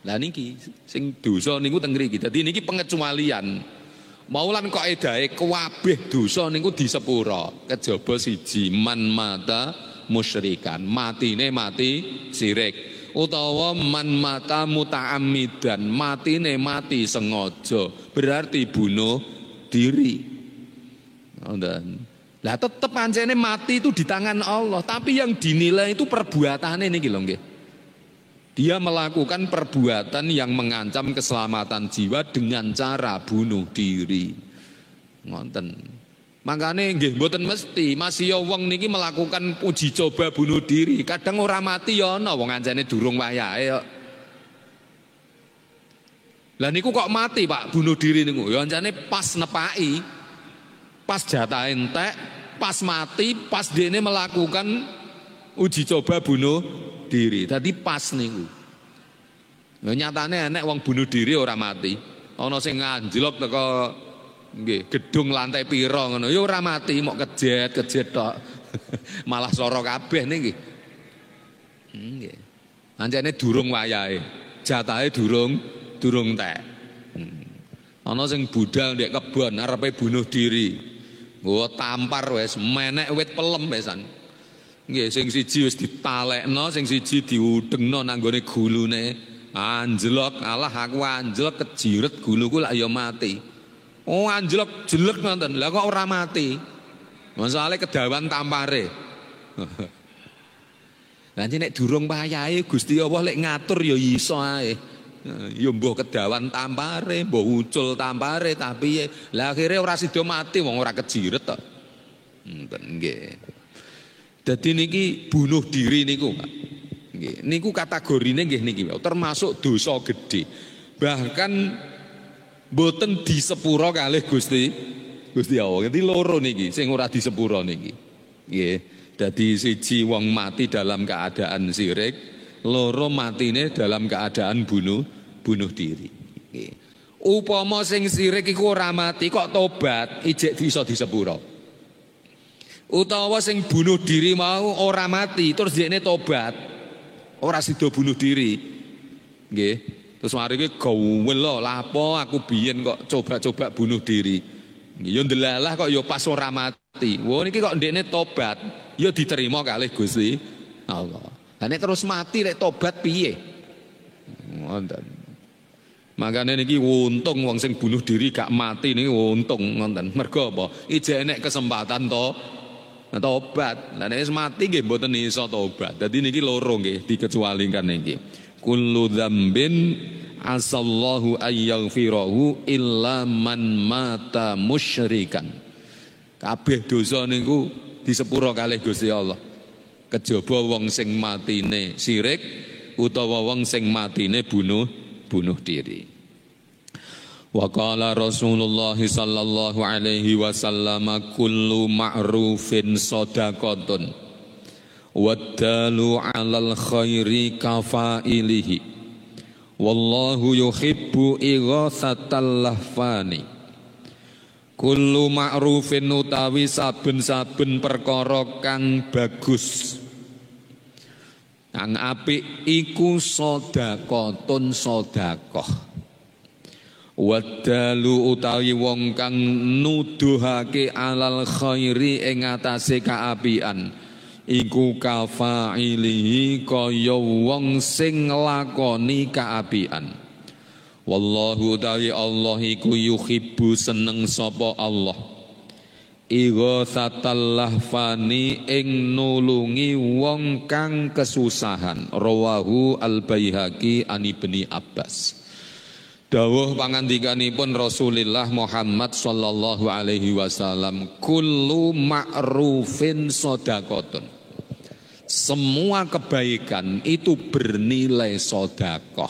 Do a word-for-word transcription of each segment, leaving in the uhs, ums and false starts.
Lah niki sing dosa niku teng mriki. Dadi niki pengecualian. Maulan kaidahe kabeh dosa niku disepura. Kejaba siji man mata musyrikan. Matine mati syirik. Utawa man mata muta'ammidan, matine mati sengaja, berarti bunuh diri. Ngoten. Lah tetep pancene mati itu di tangan Allah, tapi yang dinilai itu perbuatannya niki lho nggih. Dia melakukan perbuatan yang mengancam keselamatan jiwa dengan cara bunuh diri. Ngoten. Makanya nggih mboten mesti masih ya wong niki melakukan uji coba bunuh diri. Kadang ora mati ya ana wong ancene durung wayahe kok. Lah niku kok mati Pak bunuh diri niku. Ya ancene pas nepaki. Pas jatah entek, pas mati, pas dene melakukan uji coba bunuh diri. Tadi pas niku. Ya nyatane enek wong bunuh diri ora mati. Ana sing nganjlok teko nggih, gedung lantai pira ngono. Ya ora mati, mok kejet-kejet tok. Malah soro kabeh niki. Nggih. Ancene durung wayahe. Jatahe durung durung tek. Ana sing budal ndek kebon arepe bunuh diri. Nggo tampar wis menek wit pelem pisan. Nggih, sing siji wis ditalekno, sing siji diudengno nang gone gulune. Anjlok, alah aku anjlok kejiret guluku lak ya mati. Oh anjlok jelek ngoten. Lah kok ora mati? Masalahe kedawan tampare. Lah nek durung wayahe Gusti Allah lek ngatur ya iso ae. Ya mbuh kedawan tampare, mbuh ucul tampare tapi lah akhire ora sida mati wong ora kejiret tok. Ngoten nggih. Dadi niki bunuh diri niku, Pak. Nggih, niku kategorine nggih niki termasuk dosa gede. Bahkan boten disepuro kalih Gusti Gusti Allah. Jadi loro niki sing ora disepuro niki. Nggih. Dadi siji wong mati dalam keadaan syirik, loro matine dalam keadaan bunuh bunuh diri. Nggih. Upama sing syirik iku ora mati kok tobat, ijek bisa disepuro. Utawa sing bunuh diri mau ora mati terus dhekne tobat, ora sida bunuh diri. Nggih. Terus mari iki gawel lho, lapo aku biyen kok coba-coba bunuh diri. Ya ndelalah kok ya pas ora mati. Wah niki kok ndekne tobat, ya diterima kalih Gusti Allah. Lah nek terus mati lek tobat piye? Ngoten. Makane niki untung wong sing bunuh diri gak mati niki untung ngoten. Mergo apa? Ijek enek kesempatan to tobat. Lah nek wis mati nggih mboten iso tobat. Dadi niki loro nggih dikecualikan niki. Kullu dzambin asallahu ayyaghfirahu illa man mata musyrikan. Kabeh dosa niku disepuro kalih Gusti Allah. Kejaba wong sing matine syirik utawa wong sing matine bunuh bunuh diri. Wa qala Rasulullah sallallahu alaihi wasallam kullu ma'rufin shadaqatun Waddalu alal khairi kafailihi wallahu yuhibbu ighathatal lahfani. Kullu ma'rufin utawi saben-saben perkara kang bagus kang apik iku sedekahun sedekah. Waddalu utawi wong kang nuduhake alal khairi ing atase kaapian iku kafailihi kaya wong sing nglakoni kaapian. Wallahu ta'ala Allah iku yuhibbu seneng sapa Allah ighatsatal lahfani ing nulungi wong kang kesusahan. Rawahu al-Baihaqi an Ibni Abbas. Dawuh pangandikanipun Rasulullah Muhammad sallallahu alaihi wasallam, kullu ma'rufin shadaqatun. Semua kebaikan itu bernilai sedekah.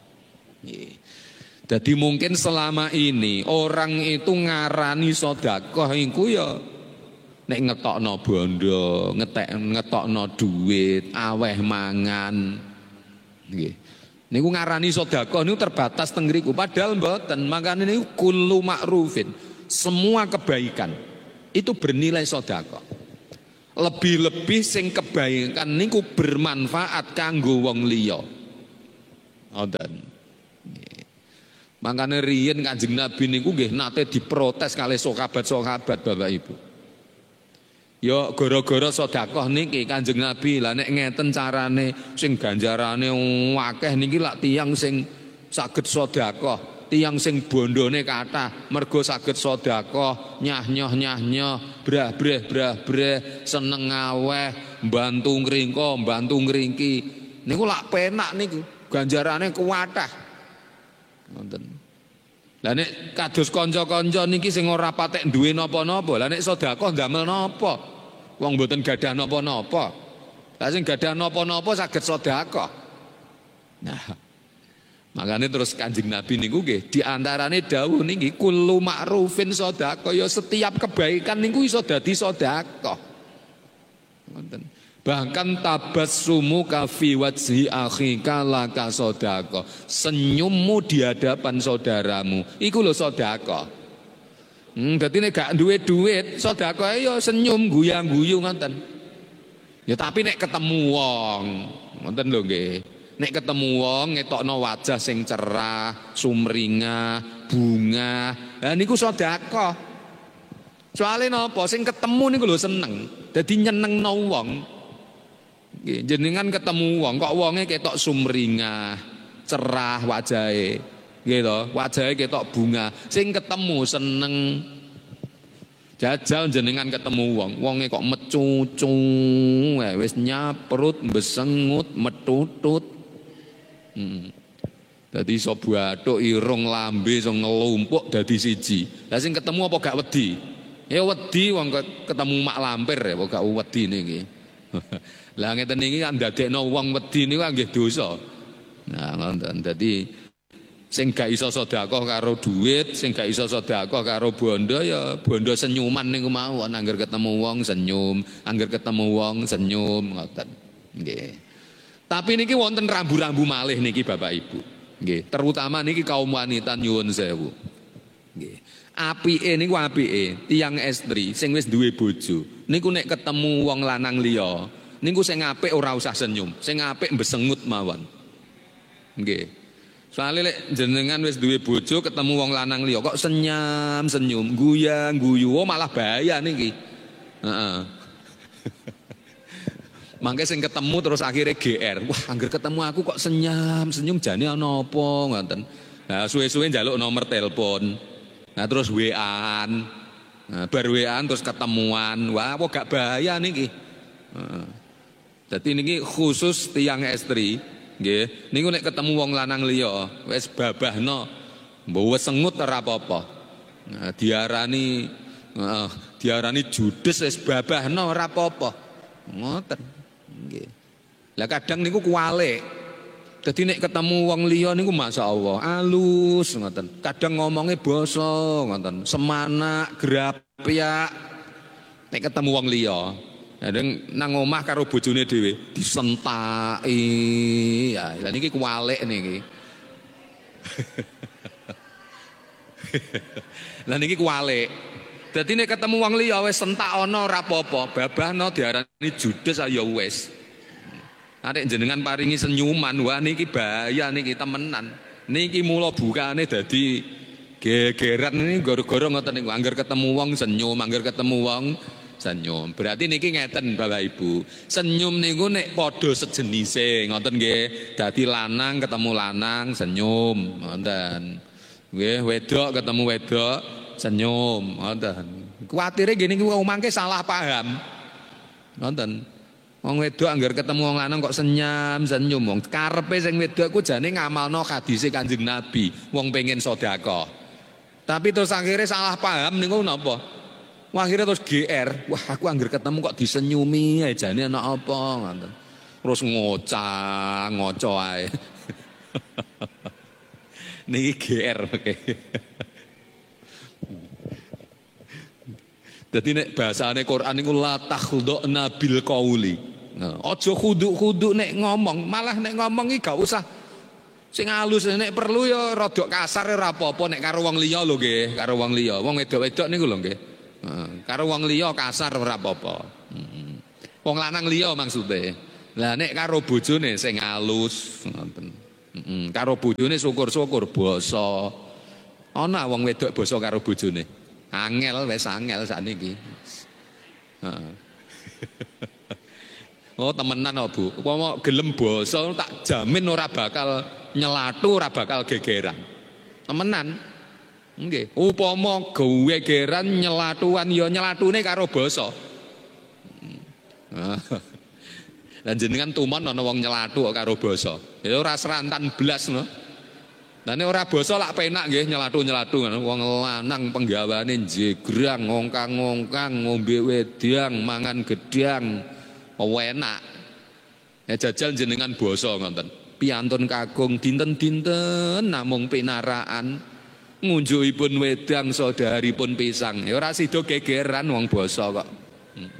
Jadi mungkin selama ini orang itu ngarani sedekah iku ya nek ngetokno bondo, ngetek ngetokno duit, aweh mangan. Nggih. Niku ngarani sedekah niku terbatas teng ngriku, padahal mboten. Makane niku kullu ma'rufin. Semua kebaikan itu bernilai sedekah. Lebih-lebih sing kebaikan niku bermanfaat kanggo wong liya. Ngoten. Makanya riyen Kanjeng Nabi niku nggih nate diprotes kalih sahabat-sahabat Bapak Ibu. Ya gara-gara sedekah niki Kanjeng Nabi lah nek ngeten carane sing ganjarane akeh niki lak tiyang sing saged sedekah, tiyang sing bondone kathah mergo saged sedekah, nyah-nyoh nyah-nyoh, brah-breh brah-breh, seneng ngaweh, mbantu ngringko, mbantu ngringki. Niku lak penak niku, ganjarane kuwathah. Ngoten. Lah nek kados kanca-kanca niki sing ora patek duwe napa-napa, lah nek sedekah ndamel napa? Wong mboten gadah napa-napa. Lah sing gadah napa-napa saged sedekah. Nah, makanya terus Kanjeng Nabi niku nggih di antarane dawuh niki kullu ma'rufin sedekah, ya setiap kebaikan niku iso dadi sedekah. Ngoten. Bahkan tabassumu ka fi wajhi akhika laka sedekah. Senyummu di hadapan saudaramu iku lho sedekah. Hmm, dadi nek gak duwe duit, sedekah ya senyum guyang-guyu ngoten. Ya tapi nek ketemu wong, ngoten lho nggih. Nek ketemu wong ngetokno wajah sing cerah, sumringah, bunga. Lah niku sedekah. Soale napa? Sing ketemu niku lho seneng. Dadi nyenengno wong. Nggih, jenengan ketemu wong kok wonge ketok sumringah, cerah wajahe. Nggih to, wajahe ketok bunga. Sing ketemu seneng. Jajal jenengan ketemu wong, wonge kok mecucu, wis nyaprut, besengut, metutut. Hmm. Dadi iso bathuk irung lambe iso ngelumpuk dadi siji. Lah sing ketemu apa gak wedi? Ya wedi wong ketemu mak lampir ya, apa gak wedi niki. Lah ngeten niki kan ndadekno wong wedi niku nggih dosa. Nah, ngoten. Dadi sing gak iso sedekah karo duit, sing gak iso sedekah karo bondo ya bondo senyuman niku mawon, angger ketemu wong senyum, angger ketemu wong senyum ngoten. Nggih. Tapi niki wonten rambu-rambu malih niki Bapak Ibu. Nggih, terutama niki kaum wanita nyuwun sewu. Nggih. Apike niku apike, tiyang estri sing wis duwe bojo, niku nek ketemu wong lanang liya, niku sing apik ora usah senyum, sing apik mbesengut mawon. Nggih. Soale lek jenengan wis duwe bojo ketemu wong lanang liya kok senyum-senyum, guyang-guyu, oh malah bahaya niki. Heeh. Mangke sing ketemu terus akhirnya G R. Wah, angger ketemu aku kok senyum-senyum jane ana apa ngoten. Nah, suwe-suwe njaluk nomor telepon. Nah, terus W A-an. Nah, bar W A-an terus ketemuan. Wah, apa gak bahaya niki. Heeh. Dadi niki khusus tiyang estri, nggih. Niku nek ketemu wong lanang liya, wis babahno. Mbok sengut ora apa-apa. Nah, diarani uh, diarani judes wis babahno ora apa-apa. Ngoten. Nggih. Lah kadang niku kuwalik. Dadi nek ketemu wong liya niku masyaallah alus ngoten. Kadang ngomongnya basa ngoten, semanak, grapyak. Nek ketemu wong liya, kadang nang omah karo bojone dhewe disentaki. Ya, lha niki kuwalik niki. Lah niki kuwalik. Dadi nek ketemu wong liya wis sentak ana ora apa-apa, babahno diarani judes ya wis. Nek jenengan paringi senyuman, wah niki bahaya niki temenan. Niki mula bukane dadi gegeran ini gara-gara ngoten niku. Angger ketemu wong senyum, angger ketemu wong senyum. Berarti niki ngeten Bapak Ibu. Senyum niku nek padha sejenise, ngoten nggih. Dadi lanang ketemu lanang senyum, ngoten. Nggih, wedok ketemu wedok senyum, ngoten. Kuwatire ngene iki wong mangke salah paham. Ngoten. Wong wedok anggar ketemu wong lanang kok senyum, senyum wong. Karepe sing wedok ku jane ngamalno hadise Kanjeng Nabi, wong pengen sedekah. Tapi terus akhirnya salah paham niku napa? Wah, akhirnya terus G R. Wah, aku anggar ketemu kok disenyumi ae jane ana apa ngoten. Terus ngocah, ngoco ae. Niki G R oke. Dadi nek bahasane Quran niku la takhdhuna bil qauli. Nah, aja khuduk-khuduk nek ngomong, malah nek ngomong iki gak usah sing halus, nek perlu ya rada kasar ora apa-apa nek karo wong liya lho nggih, karo wong liya. Wong wedok-wedok niku lho nggih. Heeh, karo wong liya kasar ora apa-apa. Heeh. Wong lanang liya maksude. Lah nek karo bojone sing halus ngoten. Heeh, karo bojone syukur-syukur basa. Ana wong wedok basa karo bojone. Angel wis angel sakniki. Heeh. Oh temenan oh Bu, upama gelem basa tak jamin ora bakal nyelatu, ora bakal gegeran. Temenan. Nggih, upama gegeran nyelatuan ya nyelatune karo basa. Lan jenengan tuman ana wong nyelatu karo basa. Ya ora serantan blas no. Lah nek ora basa lak penak nggih nyelatu-nyelatu wong lanang penggawane jegrang, ngongkang-ngongkang, ngombe wedang, mangan gedang. Enak. Ya jajal jenengan basa ngoten. Piantun kakung dinten-dinten namung pinaraan ngunjukipun wedang saudaripun pisang. Ya ora sida gegeran wong basa kok. Hmm.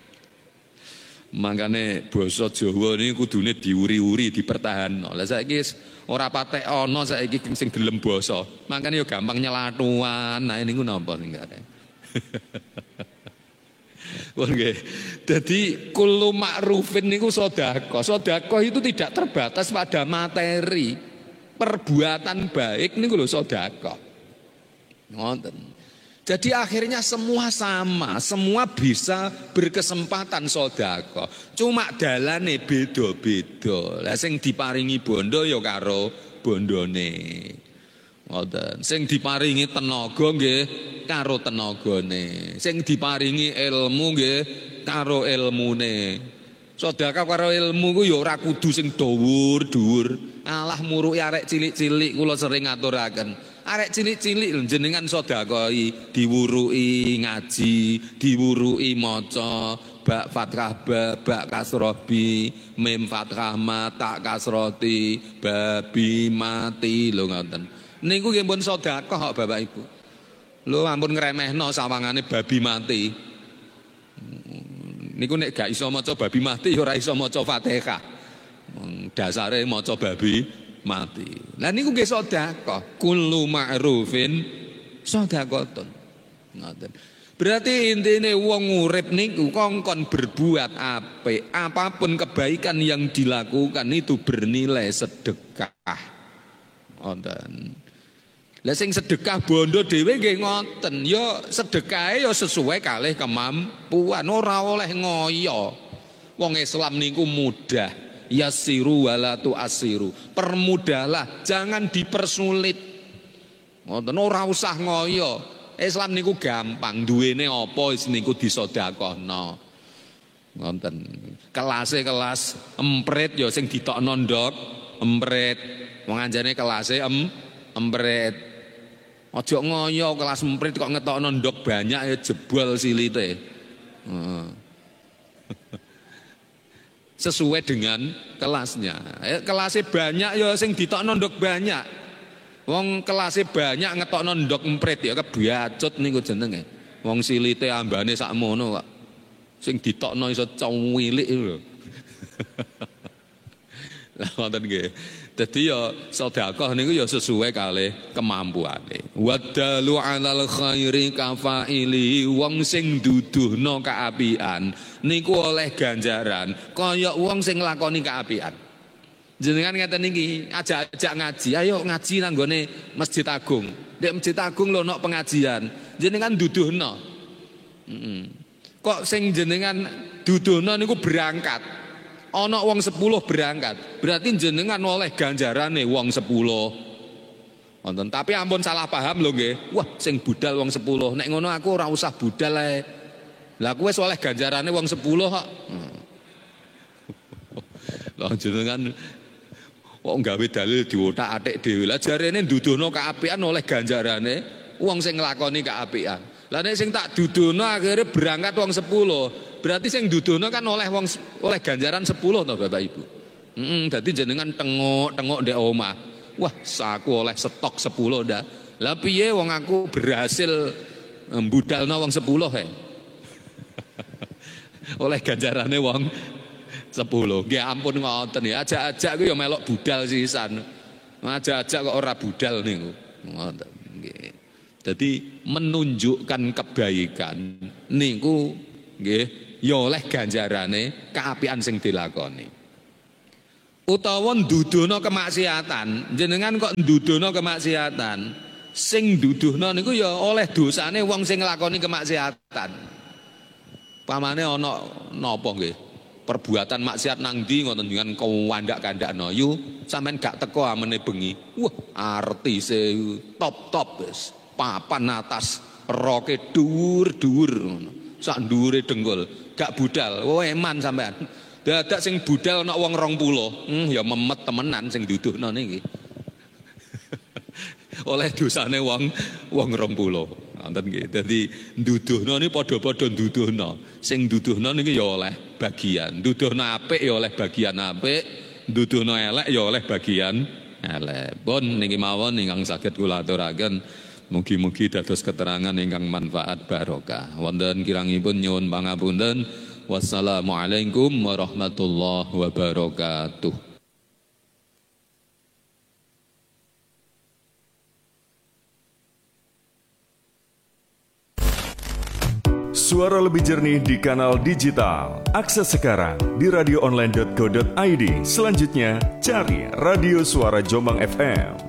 Makane basa Jawa niku kudune diuri-uri, dipertahanno. Lah saiki ora patek ana saiki sing gelem basa. Makane ya gampang nyelatuan. Nah niku napa ninggare. Oke, jadi kullu ma'rufin niku sedekah. Sedekah itu tidak terbatas pada materi. Perbuatan baik niku lho sedekah. Ngoten. Jadi akhirnya semua sama, semua bisa berkesempatan sedekah. Cuma dalane beda-beda. Lah sing diparingi bondo ya karo bondone. Ngoten. Sing diparingi tenaga nggih karo tenagane. Sing diparingi ilmu nggih karo ilmune. Sedekah karo ilmu ku ya ora kudu sing dhuwur-dhuwur. Alah muruki arek cilik-cilik kula sering ngaturaken. Arek cilik-cilik lho jenengan sedekahi, diwuruki ngaji, diwuruki maca bak fathah ba, bak kasrah bi, mim fathah ma, tak kasrati, babi mati lho ngoten. Niku nggih pun sedekah kok Bapak Ibu. Lho ampun ngremehno sawangane babi mati. Niku nek gak iso maca babi mati ya ora iso maca Fatihah. Dasare maca babi mati. Lah niku nggih sedekah. Kullu ma'rufin sedekahun. Ngoten. Berarti intine wong urip niku kongkon berbuat apik, apapun kebaikan yang dilakukan itu bernilai sedekah. Ngoten. Lah sing sedekah bondo dhewe nggih ngoten, ya sedekahe ya sesuai kalih kemampuan, ora oleh ngoyo. Wong Islam niku mudah, yassiru wala tu'assiru. Permudahlah, jangan dipersulit. Ngoten ora usah ngoyo. Islam niku gampang, duwene apa wis niku disedekahno. Ngoten. Kelase kelas emprit ya sing ditokno ndok, emprit. Wong anjane kelase em emprit. Ojo ngoyo kelas emprit kok ngetokno ndok banyak ya jebol silite. Hmm. Sesuai dengan kelasnya. Eh, kelasnya banyak ya sing ditokno ndok banyak. Wong kelasnya banyak ngetokno ndok emprit ya kebiacut niku jenenge. Wong silite ambane sakmono kok. Sing ditokno iso cuwilik lho. Lah ngoten nggih. Dadi ya sedekah niku ya sesuai kalih kemampuane. Wadalu 'alal khairi kafaili, wong sing duduhno kaapian niku oleh ganjaran kaya wong sing nglakoni kaapian. Jenengan ngeten niki, ajak-ajak ngaji, ayo ngaji nang gone Masjid Agung. Nek Masjid Agung lho ono pengajian, jenengan duduhno. Heeh. Kok sing jenengan duduhno niku berangkat. Ana wong sepuluh berangkat, berarti jenengan oleh ganjarane wong sepuluh. Wonten, tapi ampun salah paham lho nggih. Wah, sing budal wong sepuluh. Nek ngono aku ora usah budal ae. Lah kowe oleh ganjarane wong sepuluh kok. Lah jenengan kok gawe dalil diotak-atik dhewe. Lah jarene nduduhno kaapian oleh ganjarane wong sing nglakoni kaapian. Lah nek sing tak duduhno akhirnya berangkat wong sepuluh. Berarti sing dudono kan oleh wong oleh ganjaran sepuluh to Bapak Ibu. Heeh, dadi jenengan tengok-tengok ndek omah. Wah, saku oleh stok sepuluh dah. Lah piye wong aku berhasil mbudalno wong sepuluh he. Oleh ganjarane wong sepuluh. Nggih ampun ngoten ya. Ajak-ajak ku ya melok budal sisan. Ajak-ajak kok ora budal niku. Ngoten nggih. Dadi menunjukkan kebaikan niku nggih ya oleh ganjarane kaapian sing dilakoni. Utawa ndudono kemaksiatan, jenengan kok ndudono kemaksiatan, Sing duduhna niku ya oleh dosane wong sing nglakoni kemaksiatan. Pamane ana napa nggih? Perbuatan maksiat nang ndi ngoten dengan kawandak-kandakno yu sampean gak teko amene bengi. Wah, artise top-top wis. Papan atas, roke dhuwur-dhuwur ngono. Sak dhuwure dengkul, gak budal. Oh, eman sampean. Dadak sing budal ana wong rong puluh. Hmm, ya memet temenan sing duduhno niki. Oleh dosane wong wong rong puluh. Ngoten nggih. Dadi nduduhna niki padha-padha nduduhna. Sing nduduhna niki ya oleh bagian. Nduduhna apik ya oleh bagian apik, nduduhna elek ya oleh bagian elek. Pun niki mawon ingkang saged kula aturaken mugi-mugi dados keterangan ingkang manfaat barokah. Wonten kirangipun nyuwun pangapunten. Wassalamualaikum warahmatullahi wabarakatuh. Suara lebih jernih di kanal digital. Akses sekarang di radio online dot co dot i d. Selanjutnya, cari Radio Suara Jombang F M.